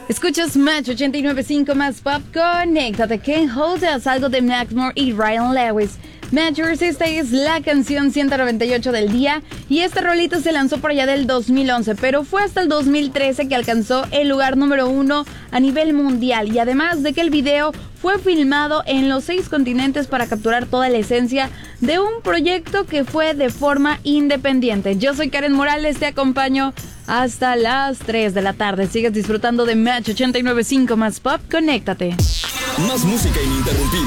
Escuchas Match 89.5 más pop. Conéctate. Can't Hold Us, algo de Macklemore y Ryan Lewis. Matchers, esta es la canción 198 del día y este rolito se lanzó por allá del 2011, pero fue hasta el 2013 que alcanzó el lugar número 1 a nivel mundial, y además de que el video fue filmado en los 6 continentes para capturar toda la esencia de un proyecto que fue de forma independiente. Yo soy Karen Morales, te acompaño hasta las 3 de la tarde. Sigues disfrutando de Match 89.5 más pop. Conéctate. Más música ininterrumpida.